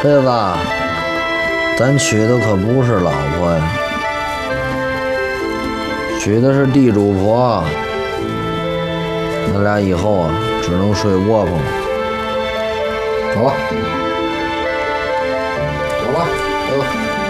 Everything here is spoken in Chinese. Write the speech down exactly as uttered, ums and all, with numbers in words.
妹子，咱娶的可不是老婆呀，娶的是地主婆。咱俩以后啊，只能睡窝棚。走吧，走吧，走吧。